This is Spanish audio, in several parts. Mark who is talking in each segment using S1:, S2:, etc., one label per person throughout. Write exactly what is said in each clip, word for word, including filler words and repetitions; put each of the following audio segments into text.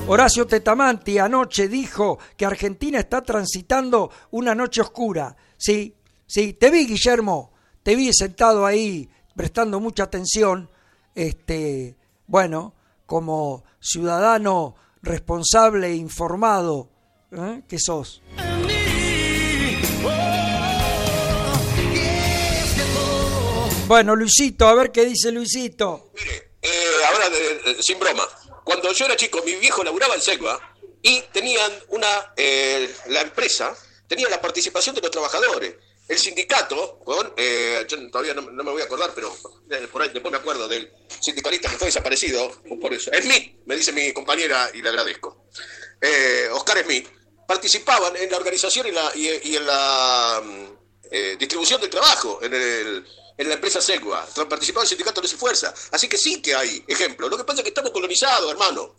S1: Horacio Tetamanti anoche dijo que Argentina está transitando una noche oscura. Sí, sí, te vi, Guillermo, te vi sentado ahí prestando mucha atención, este, bueno, como ciudadano responsable e informado, ¿eh? que sos. Bueno, Luisito, a ver qué dice Luisito.
S2: Mire, eh, ahora de, de, sin broma, cuando yo era chico, mi viejo laburaba en Segua y tenían una, eh, la empresa tenía la participación de los trabajadores. El sindicato, con, eh, yo todavía no, no me voy a acordar, pero eh, por ahí después me acuerdo del sindicalista que fue desaparecido, por eso. Smith, me dice mi compañera y le agradezco. Eh, Oscar Smith, participaban en la organización y, la, y, y en la eh, distribución del trabajo en, el, en la empresa Segua. Participaba el sindicato de su fuerza. Así que sí que hay ejemplos. Lo que pasa es que estamos colonizados, hermano.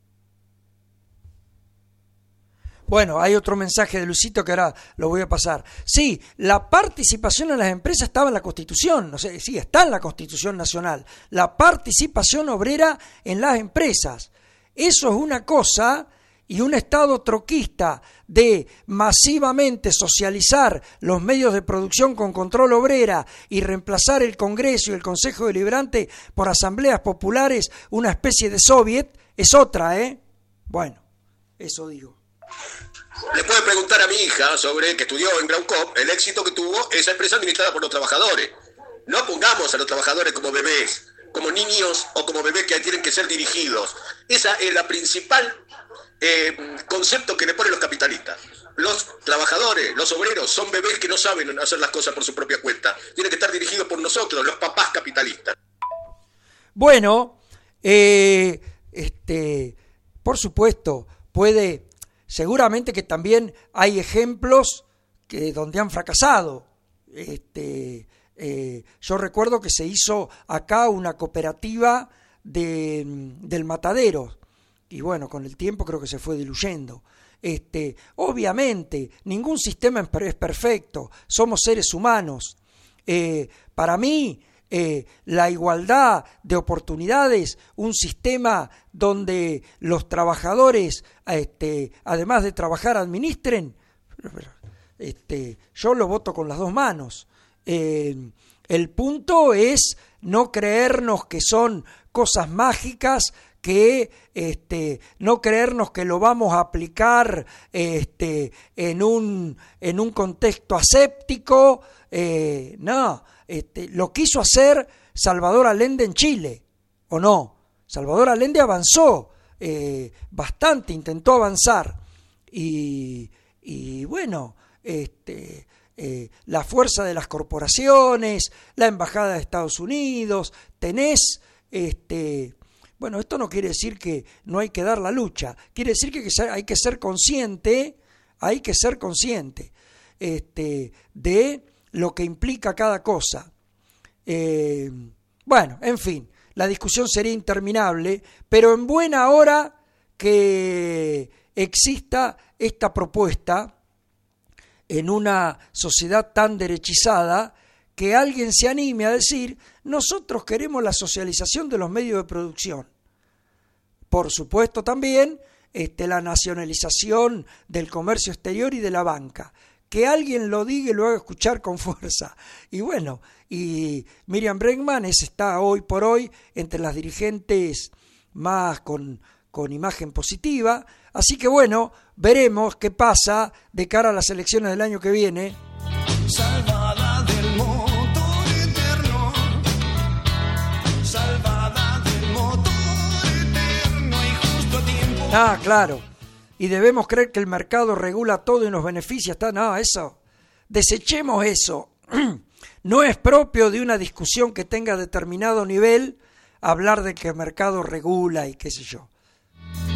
S1: Bueno, hay otro mensaje de Luisito que ahora lo voy a pasar. Sí, la participación en las empresas estaba en la Constitución, no sé, sí, está en la Constitución Nacional. La participación obrera en las empresas. Eso es una cosa, y un Estado troquista de masivamente socializar los medios de producción con control obrera y reemplazar el Congreso y el Consejo Deliberante por asambleas populares, una especie de soviet, es otra, ¿eh? Bueno, eso digo.
S2: Le puede preguntar a mi hija sobre, que estudió en Graucop, el éxito que tuvo esa empresa administrada por los trabajadores. No pongamos a los trabajadores como bebés, como niños o como bebés que tienen que ser dirigidos. Esa es la principal eh, concepto que le ponen los capitalistas. Los trabajadores, los obreros, son bebés que no saben hacer las cosas por su propia cuenta. Tienen que estar dirigidos por nosotros, los papás capitalistas.
S1: Bueno, eh, este, por supuesto, puede... Seguramente que también hay ejemplos que donde han fracasado. Este, eh, yo recuerdo que se hizo acá una cooperativa de, del matadero y bueno, con el tiempo creo que se fue diluyendo. Este, obviamente, ningún sistema es perfecto, somos seres humanos. Eh, para mí, Eh, la igualdad de oportunidades, un sistema donde los trabajadores, este, además de trabajar, administren, este, yo lo voto con las dos manos. Eh, el punto es no creernos que son cosas mágicas, que este, no creernos que lo vamos a aplicar este, en un, en un contexto aséptico, eh, no. Este, lo quiso hacer Salvador Allende en Chile, ¿o no? Salvador Allende avanzó eh, bastante, intentó avanzar y, y bueno, este, eh, la fuerza de las corporaciones, la embajada de Estados Unidos, tenés, este, bueno, esto no quiere decir que no hay que dar la lucha, quiere decir que hay que ser consciente, hay que ser consciente este, de lo que implica cada cosa. Eh, bueno, en fin, la discusión sería interminable, pero en buena hora que exista esta propuesta en una sociedad tan derechizada, que alguien se anime a decir, nosotros queremos la socialización de los medios de producción. Por supuesto también este, la nacionalización del comercio exterior y de la banca. Que alguien lo diga y lo haga escuchar con fuerza. Y bueno, y Miriam Bregman es, está hoy por hoy entre las dirigentes más con, con imagen positiva. Así que bueno, veremos qué pasa de cara a las elecciones del año que viene. Salvada del motor eterno, salvada del motor eterno y justo a tiempo. Ah, claro. Y debemos creer que el mercado regula todo y nos beneficia. Está, no, eso, desechemos eso. No es propio de una discusión que tenga determinado nivel hablar de que el mercado regula y qué sé yo.